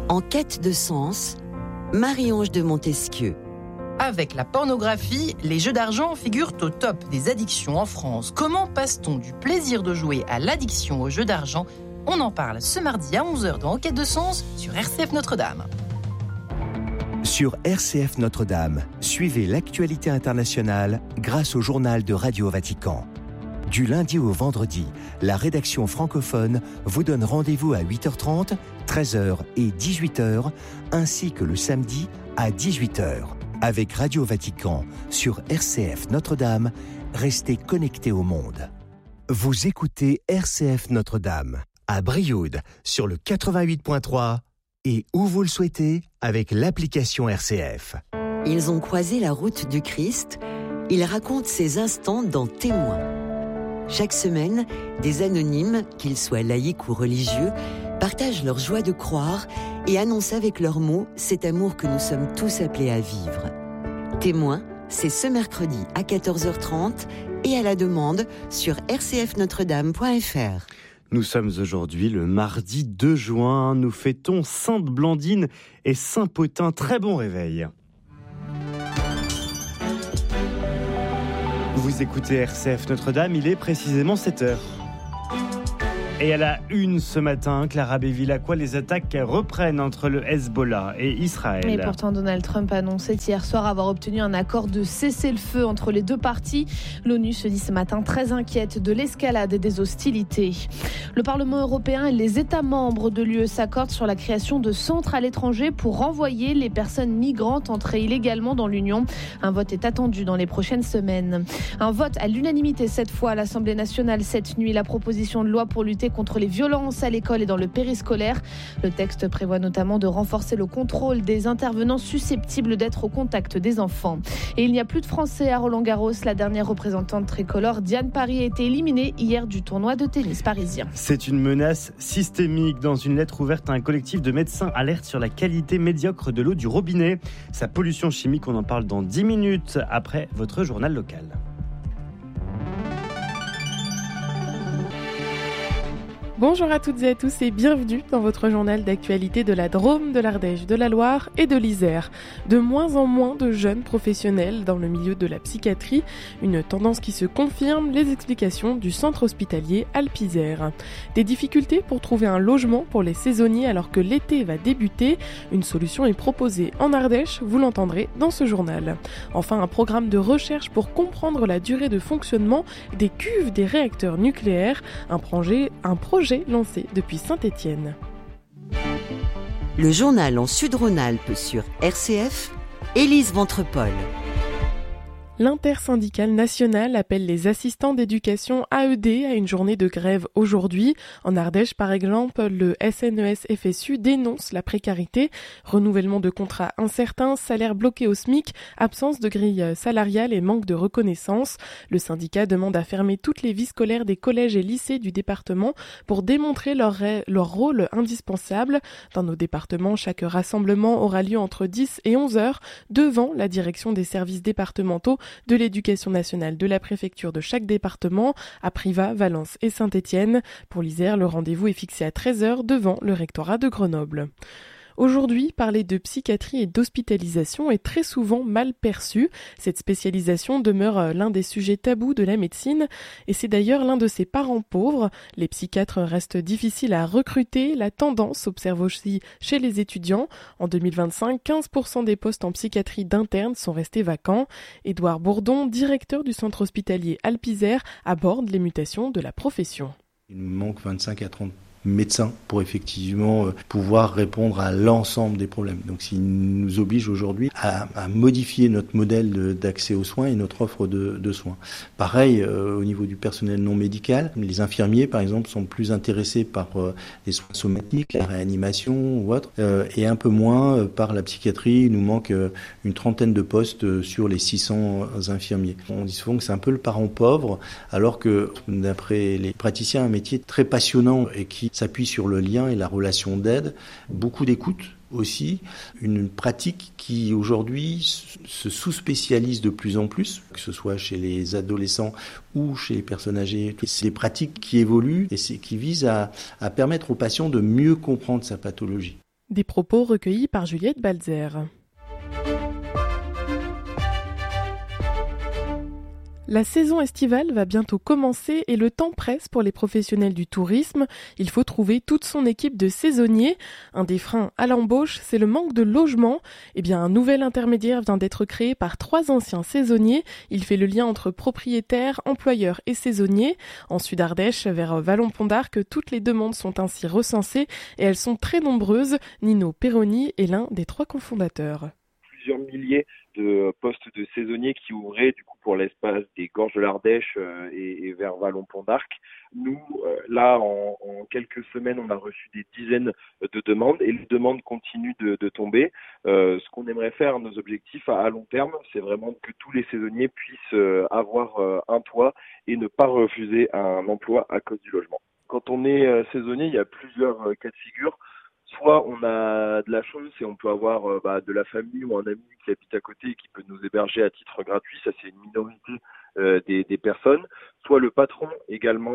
En quête de sens, Marie-Ange de Montesquieu. Avec la pornographie, les jeux d'argent figurent au top des addictions en France. Comment passe-t-on du plaisir de jouer à l'addiction aux jeux d'argent ? On en parle ce mardi à 11h dans Enquête de sens sur RCF Notre-Dame. Sur RCF Notre-Dame, suivez l'actualité internationale grâce au journal de Radio Vatican. Du lundi au vendredi, la rédaction francophone vous donne rendez-vous à 8h30, 13h et 18h, ainsi que le samedi à 18h. Avec Radio Vatican sur RCF Notre-Dame, restez connectés au monde. Vous écoutez RCF Notre-Dame à Brioude sur le 88.3 et où vous le souhaitez avec l'application RCF. Ils ont croisé la route du Christ. Ils racontent ces instants dans Témoins. Chaque semaine, des anonymes, qu'ils soient laïcs ou religieux, partagent leur joie de croire et annoncent avec leurs mots cet amour que nous sommes tous appelés à vivre. Témoins, c'est ce mercredi à 14h30 et à la demande sur rcfnotredame.fr. Nous sommes aujourd'hui le mardi 2 juin. Nous fêtons Sainte Blandine et Saint Potin. Très bon réveil. Vous écoutez RCF Notre-Dame, il est précisément 7h. Et à la une ce matin, Clara Béville-Lacroix, les attaques reprennent entre le Hezbollah et Israël. Et pourtant, Donald Trump annonçait hier soir avoir obtenu un accord de cessez-le-feu entre les deux parties. L'ONU se dit ce matin très inquiète de l'escalade et des hostilités. Le Parlement européen et les États membres de l'UE s'accordent sur la création de centres à l'étranger pour renvoyer les personnes migrantes entrées illégalement dans l'Union. Un vote est attendu dans les prochaines semaines. Un vote à l'unanimité cette fois à l'Assemblée nationale cette nuit. La proposition de loi pour lutter contre les violences à l'école et dans le périscolaire. Le texte prévoit notamment de renforcer le contrôle des intervenants susceptibles d'être au contact des enfants. Et il n'y a plus de Français à Roland-Garros. La dernière représentante tricolore, Diane Paris, a été éliminée hier du tournoi de tennis parisien. C'est une menace systémique. Dans une lettre ouverte à un collectif de médecins alerte sur la qualité médiocre de l'eau du robinet. Sa pollution chimique, on en parle dans 10 minutes après votre journal local. Bonjour à toutes et à tous et bienvenue dans votre journal d'actualité de la Drôme, de l'Ardèche, de la Loire et de l'Isère. De moins en moins de jeunes professionnels dans le milieu de la psychiatrie, une tendance qui se confirme, les explications du centre hospitalier Alpes-Isère. Des difficultés pour trouver un logement pour les saisonniers alors que l'été va débuter, une solution est proposée en Ardèche, vous l'entendrez dans ce journal. Enfin, un programme de recherche pour comprendre la durée de fonctionnement des cuves des réacteurs nucléaires, un projet lancé depuis Saint-Étienne. Le journal en Sud-Rhône-Alpes sur RCF, Élise Ventrepol. L'intersyndicale nationale appelle les assistants d'éducation AED à une journée de grève aujourd'hui. En Ardèche, par exemple, le SNES-FSU dénonce la précarité, renouvellement de contrats incertains, salaire bloqué au SMIC, absence de grille salariale et manque de reconnaissance. Le syndicat demande à fermer toutes les vies scolaires des collèges et lycées du département pour démontrer leur rôle indispensable. Dans nos départements, chaque rassemblement aura lieu entre 10 et 11 heures devant la direction des services départementaux de l'éducation nationale de la préfecture de chaque département, à Privas, Valence et Saint-Étienne. Pour l'Isère, le rendez-vous est fixé à 13h devant le rectorat de Grenoble. Aujourd'hui, parler de psychiatrie et d'hospitalisation est très souvent mal perçu. Cette spécialisation demeure l'un des sujets tabous de la médecine et c'est d'ailleurs l'un de ses parents pauvres. Les psychiatres restent difficiles à recruter. La tendance s'observe aussi chez les étudiants. En 2025, 15% des postes en psychiatrie d'interne sont restés vacants. Édouard Bourdon, directeur du centre hospitalier Alpes-Isère, aborde les mutations de la profession. Il nous manque 25 à 30 médecins pour effectivement pouvoir répondre à l'ensemble des problèmes. Donc, ça nous oblige aujourd'hui à modifier notre modèle d'accès aux soins et notre offre de soins. Pareil, au niveau du personnel non médical, les infirmiers, par exemple, sont plus intéressés par les soins somatiques, la réanimation ou autre, et un peu moins par la psychiatrie. Il nous manque une trentaine de postes sur les 600 infirmiers. On dit souvent que c'est un peu le parent pauvre, alors que, d'après les praticiens, un métier très passionnant et qui s'appuie sur le lien et la relation d'aide, beaucoup d'écoute aussi, une pratique qui aujourd'hui se sous-spécialise de plus en plus, que ce soit chez les adolescents ou chez les personnes âgées. C'est des pratiques qui évoluent et qui visent à permettre au patient de mieux comprendre sa pathologie. Des propos recueillis par Juliette Balzer. La saison estivale va bientôt commencer et le temps presse pour les professionnels du tourisme. Il faut trouver toute son équipe de saisonniers. Un des freins à l'embauche, c'est le manque de logement. Un nouvel intermédiaire vient d'être créé par 3 anciens saisonniers. Il fait le lien entre propriétaires, employeurs et saisonniers. En Sud-Ardèche, vers Vallon-Pont d'Arc, toutes les demandes sont ainsi recensées et elles sont très nombreuses. Nino Perroni est l'un des 3 cofondateurs. Plusieurs milliers de postes de saisonniers qui ouvraient du coup pour l'espace des gorges de l'Ardèche et vers Vallon-Pont d'Arc. Nous, là, en quelques semaines, on a reçu des dizaines de demandes et les demandes continuent de tomber. Ce qu'on aimerait faire, nos objectifs à long terme, c'est vraiment que tous les saisonniers puissent avoir un toit et ne pas refuser un emploi à cause du logement. Quand on est saisonnier, il y a plusieurs cas de figure. Soit on a de la chance et on peut avoir de la famille ou un ami qui habite à côté et qui peut nous héberger à titre gratuit, ça c'est une minorité des personnes. Soit le patron également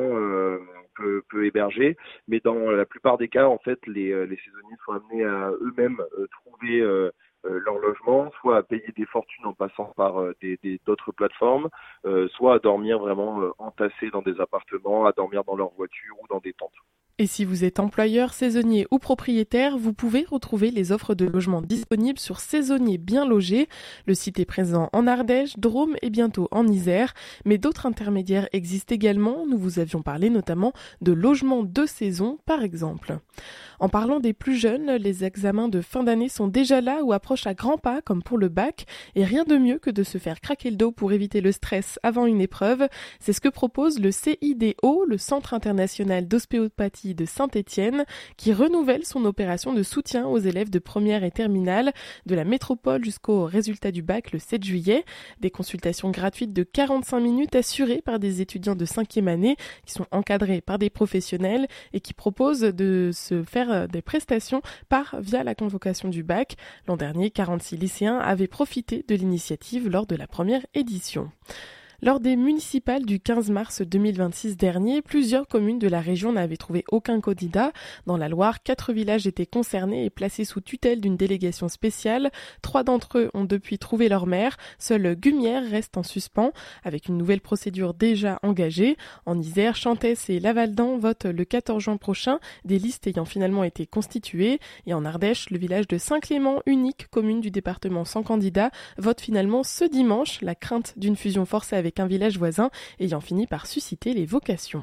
peut héberger, mais dans la plupart des cas, en fait, les saisonniers sont amenés à eux-mêmes trouver leur logement, soit à payer des fortunes en passant par d'autres plateformes, soit à dormir vraiment entassés dans des appartements, à dormir dans leur voiture ou dans des tentes. Et si vous êtes employeur, saisonnier ou propriétaire, vous pouvez retrouver les offres de logement disponibles sur Saisonniers Bien Logés. Le site est présent en Ardèche, Drôme et bientôt en Isère. Mais d'autres intermédiaires existent également. Nous vous avions parlé notamment de logements de saison, par exemple. En parlant des plus jeunes, les examens de fin d'année sont déjà là ou approchent à grands pas, comme pour le bac. Et rien de mieux que de se faire craquer le dos pour éviter le stress avant une épreuve. C'est ce que propose le CIDO, le Centre international d'ostéopathie de Saint-Étienne, qui renouvelle son opération de soutien aux élèves de première et terminale de la métropole jusqu'au résultat du bac le 7 juillet. Des consultations gratuites de 45 minutes assurées par des étudiants de 5e année qui sont encadrés par des professionnels et qui proposent de se faire des prestations via la convocation du bac. L'an dernier, 46 lycéens avaient profité de l'initiative lors de la première édition. Lors des municipales du 15 mars 2026 dernier, plusieurs communes de la région n'avaient trouvé aucun candidat. Dans la Loire, 4 villages étaient concernés et placés sous tutelle d'une délégation spéciale. 3 d'entre eux ont depuis trouvé leur maire. Seul Gumières reste en suspens, avec une nouvelle procédure déjà engagée. En Isère, Chantès et Lavaldan votent le 14 juin prochain, des listes ayant finalement été constituées. Et en Ardèche, le village de Saint-Clément, unique commune du département sans candidat, vote finalement ce dimanche. La crainte d'une fusion forcée avec un village voisin ayant fini par susciter les vocations.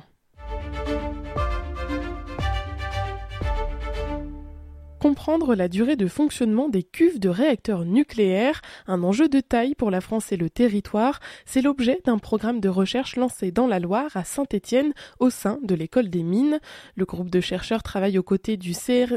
Comprendre la durée de fonctionnement des cuves de réacteurs nucléaires, un enjeu de taille pour la France et le territoire, c'est l'objet d'un programme de recherche lancé dans la Loire à Saint-Étienne au sein de l'école des mines. Le groupe de chercheurs travaille aux côtés du CNRS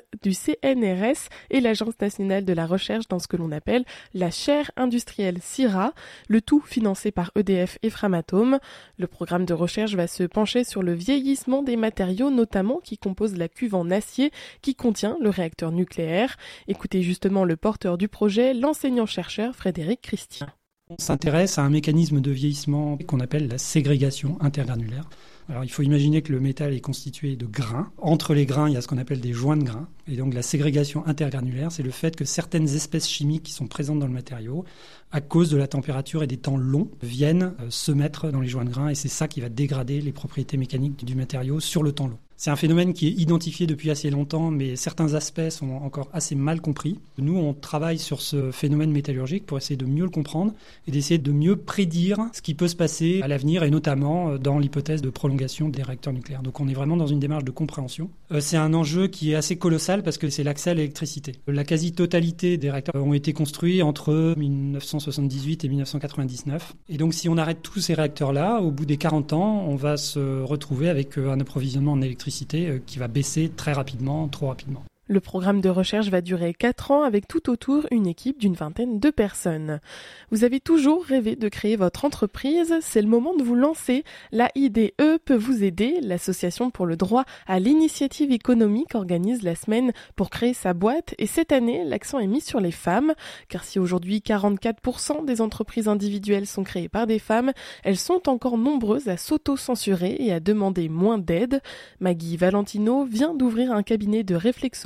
et l'Agence nationale de la recherche dans ce que l'on appelle la chaire industrielle CIRA, le tout financé par EDF et Framatome. Le programme de recherche va se pencher sur le vieillissement des matériaux, notamment qui composent la cuve en acier qui contient le réacteur nucléaire. Écoutez justement le porteur du projet, l'enseignant-chercheur Frédéric Christian. On s'intéresse à un mécanisme de vieillissement qu'on appelle la ségrégation intergranulaire. Alors il faut imaginer que le métal est constitué de grains. Entre les grains, il y a ce qu'on appelle des joints de grains. Et donc la ségrégation intergranulaire, c'est le fait que certaines espèces chimiques qui sont présentes dans le matériau, à cause de la température et des temps longs, viennent se mettre dans les joints de grains. Et c'est ça qui va dégrader les propriétés mécaniques du matériau sur le temps long. C'est un phénomène qui est identifié depuis assez longtemps, mais certains aspects sont encore assez mal compris. Nous, on travaille sur ce phénomène métallurgique pour essayer de mieux le comprendre et d'essayer de mieux prédire ce qui peut se passer à l'avenir, et notamment dans l'hypothèse de prolongation des réacteurs nucléaires. Donc on est vraiment dans une démarche de compréhension. C'est un enjeu qui est assez colossal parce que c'est l'accès à l'électricité. La quasi-totalité des réacteurs ont été construits entre 1978 et 1999. Et donc si on arrête tous ces réacteurs-là, au bout des 40 ans, on va se retrouver avec un approvisionnement en électricité qui va baisser très rapidement, trop rapidement. Le programme de recherche va durer 4 ans avec tout autour une équipe d'une vingtaine de personnes. Vous avez toujours rêvé de créer votre entreprise, c'est le moment de vous lancer. L'AIDE peut vous aider. L'association pour le droit à l'initiative économique organise la semaine pour créer sa boîte, et cette année, l'accent est mis sur les femmes, car si aujourd'hui 44% des entreprises individuelles sont créées par des femmes, elles sont encore nombreuses à s'auto-censurer et à demander moins d'aide. Maggie Valentino vient d'ouvrir un cabinet de réflexologue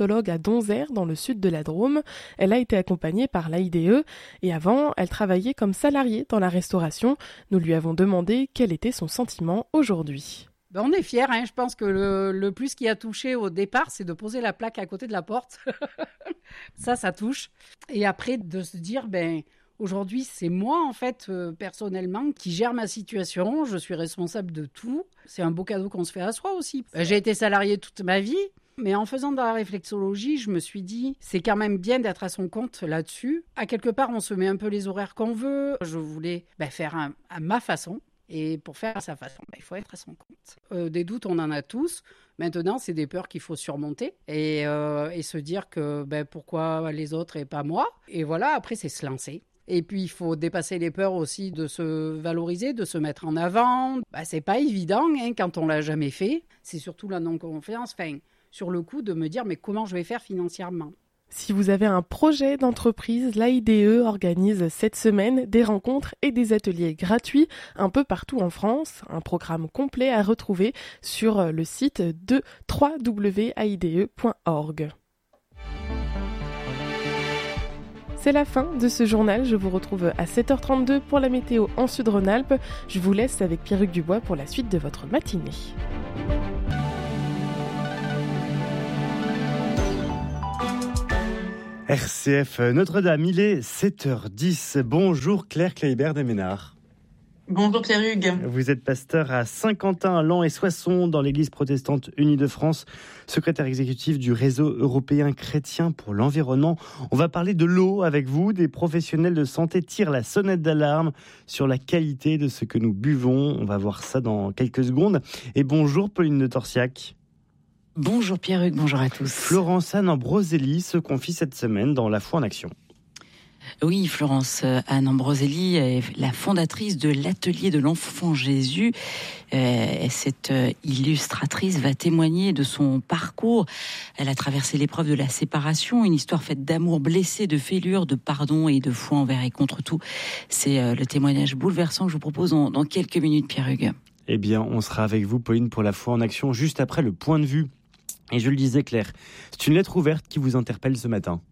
dermatologue à Donzère, dans le sud de la Drôme. Elle a été accompagnée par l'AIDE et avant, elle travaillait comme salariée dans la restauration. Nous lui avons demandé quel était son sentiment aujourd'hui. On est fiers, Je pense que le plus qui a touché au départ, c'est de poser la plaque à côté de la porte. Ça touche. Et après, de se dire, aujourd'hui, c'est moi, en fait, personnellement, qui gère ma situation. Je suis responsable de tout. C'est un beau cadeau qu'on se fait à soi aussi. J'ai été salariée toute ma vie. Mais en faisant de la réflexologie, je me suis dit, c'est quand même bien d'être à son compte là-dessus. À quelque part, on se met un peu les horaires qu'on veut. Je voulais faire à ma façon. Et pour faire à sa façon, il faut être à son compte. Des doutes, on en a tous. Maintenant, c'est des peurs qu'il faut surmonter et se dire que pourquoi les autres et pas moi. Et voilà, après, c'est se lancer. Et puis, il faut dépasser les peurs aussi de se valoriser, de se mettre en avant. C'est pas évident quand on l'a jamais fait. C'est surtout la non-confiance, sur le coup, de me dire mais comment je vais faire financièrement. Si vous avez un projet d'entreprise, l'AIDE organise cette semaine des rencontres et des ateliers gratuits un peu partout en France. Un programme complet à retrouver sur le site de www.aide.org. C'est la fin de ce journal. Je vous retrouve à 7h32 pour la météo en Sud-Rhône-Alpes. Je vous laisse avec Pierruc Dubois pour la suite de votre matinée. RCF Notre-Dame, il est 7h10. Bonjour Claire Kleibert des Ménards. Bonjour Pierre-Hugues. Vous êtes pasteur à Saint-Quentin, Laon et Soissons dans l'Église protestante unie de France, secrétaire exécutif du réseau européen chrétien pour l'environnement. On va parler de l'eau avec vous. Des professionnels de santé tirent la sonnette d'alarme sur la qualité de ce que nous buvons. On va voir ça dans quelques secondes. Et bonjour Pauline de Torsiac. Bonjour Pierre-Hugues, bonjour à tous. Florence Anne Ambroselli se confie cette semaine dans La Foi en Action. Oui, Florence Anne Ambroselli est la fondatrice de l'atelier de l'enfant Jésus. Cette illustratrice va témoigner de son parcours. Elle a traversé l'épreuve de la séparation, une histoire faite d'amour blessé, de fêlure, de pardon et de foi envers et contre tout. C'est le témoignage bouleversant que je vous propose dans quelques minutes, Pierre-Hugues. Eh bien, on sera avec vous, Pauline, pour La Foi en Action, juste après le point de vue. Et je le disais, Claire, c'est une lettre ouverte qui vous interpelle ce matin.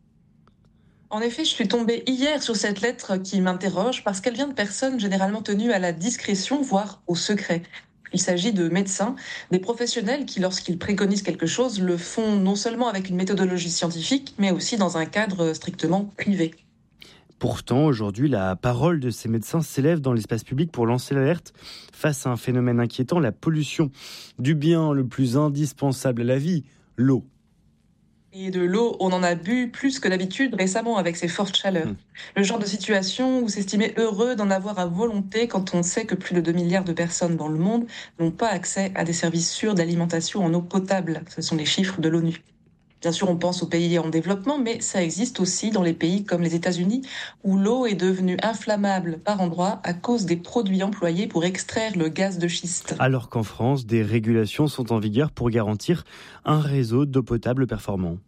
En effet, je suis tombée hier sur cette lettre qui m'interroge parce qu'elle vient de personnes généralement tenues à la discrétion, voire au secret. Il s'agit de médecins, des professionnels qui, lorsqu'ils préconisent quelque chose, le font non seulement avec une méthodologie scientifique, mais aussi dans un cadre strictement privé. Pourtant, aujourd'hui, la parole de ces médecins s'élève dans l'espace public pour lancer l'alerte face à un phénomène inquiétant, la pollution du bien le plus indispensable à la vie, l'eau. Et de l'eau, on en a bu plus que d'habitude récemment avec ces fortes chaleurs. Le genre de situation où s'estimer heureux d'en avoir à volonté quand on sait que plus de 2 milliards de personnes dans le monde n'ont pas accès à des services sûrs d'alimentation en eau potable. Ce sont les chiffres de l'ONU. Bien sûr, on pense aux pays en développement, mais ça existe aussi dans les pays comme les États-Unis, où l'eau est devenue inflammable par endroits à cause des produits employés pour extraire le gaz de schiste. Alors qu'en France, des régulations sont en vigueur pour garantir un réseau d'eau potable performant.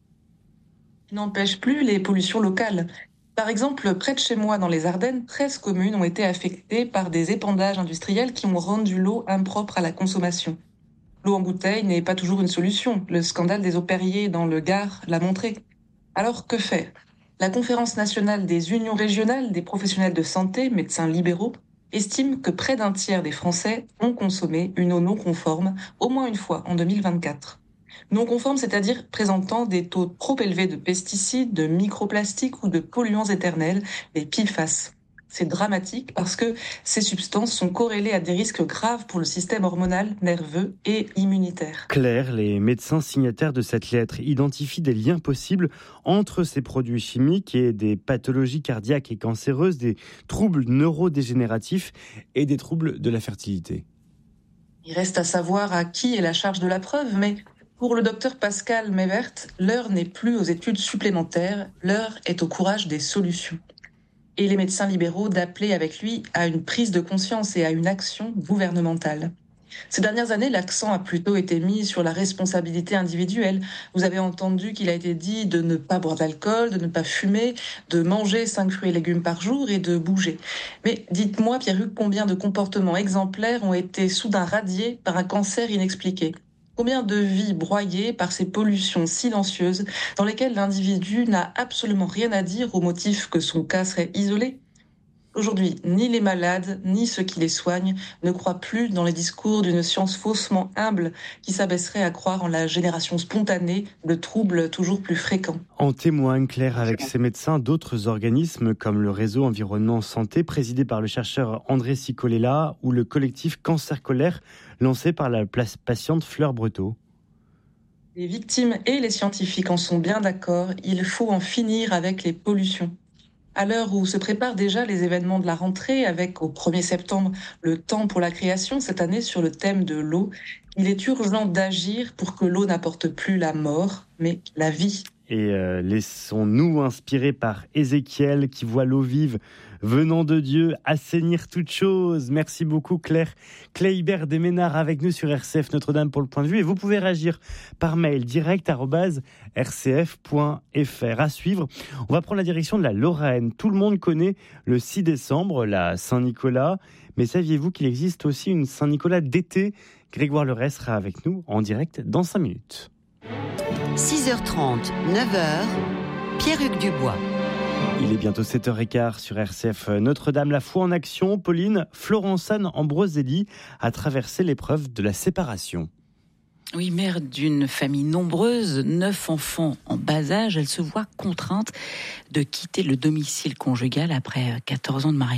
Il n'empêche plus les pollutions locales. Par exemple, près de chez moi, dans les Ardennes, 13 communes ont été affectées par des épandages industriels qui ont rendu l'eau impropre à la consommation. L'eau en bouteille n'est pas toujours une solution. Le scandale des eaux Perrier dans le Gard l'a montré. Alors que faire ? La Conférence nationale des unions régionales des professionnels de santé, médecins libéraux, estime que près d'un tiers des Français ont consommé une eau non conforme au moins une fois en 2024. Non conforme, c'est-à-dire présentant des taux trop élevés de pesticides, de microplastiques ou de polluants éternels, les PFAS. C'est dramatique parce que ces substances sont corrélées à des risques graves pour le système hormonal, nerveux et immunitaire. Claire, les médecins signataires de cette lettre identifient des liens possibles entre ces produits chimiques et des pathologies cardiaques et cancéreuses, des troubles neurodégénératifs et des troubles de la fertilité. Il reste à savoir à qui est la charge de la preuve, mais pour le docteur Pascal Mevert, l'heure n'est plus aux études supplémentaires, l'heure est au courage des solutions. Et les médecins libéraux d'appeler avec lui à une prise de conscience et à une action gouvernementale. Ces dernières années, l'accent a plutôt été mis sur la responsabilité individuelle. Vous avez entendu qu'il a été dit de ne pas boire d'alcool, de ne pas fumer, de manger 5 fruits et légumes par jour et de bouger. Mais dites-moi, Pierre-Hugues, combien de comportements exemplaires ont été soudain radiés par un cancer inexpliqué ? Combien de vies broyées par ces pollutions silencieuses dans lesquelles l'individu n'a absolument rien à dire au motif que son cas serait isolé ? Aujourd'hui, ni les malades, ni ceux qui les soignent ne croient plus dans les discours d'une science faussement humble qui s'abaisserait à croire en la génération spontanée de troubles toujours plus fréquents. En témoigne Claire avec ses médecins d'autres organismes comme le réseau Environnement Santé présidé par le chercheur André Cicolella ou le collectif Cancer Colère lancé par la patiente Fleur Breteau. Les victimes et les scientifiques en sont bien d'accord, il faut en finir avec les pollutions. À l'heure où se préparent déjà les événements de la rentrée, avec au 1er septembre le temps pour la création, cette année sur le thème de l'eau, il est urgent d'agir pour que l'eau n'apporte plus la mort, mais la vie. Et laissons-nous inspirer par Ézéchiel qui voit l'eau vive venant de Dieu assainir toute chose. Merci beaucoup Claire. Claire des Ménards avec nous sur RCF Notre-Dame pour le point de vue. Et vous pouvez réagir par mail direct@rcf.fr. À suivre, on va prendre la direction de la Lorraine. Tout le monde connaît le 6 décembre, la Saint-Nicolas. Mais saviez-vous qu'il existe aussi une Saint-Nicolas d'été ? Grégoire Leray sera avec nous en direct dans 5 minutes. 6h30, 9h, Pierre-Hugues Dubois. Il est bientôt 7h15 sur RCF Notre-Dame. La foi en action, Pauline, Florence-Anne Ambroselli a traversé l'épreuve de la séparation. Oui, mère d'une famille nombreuse, 9 enfants en bas âge, elle se voit contrainte de quitter le domicile conjugal après 14 ans de mariage.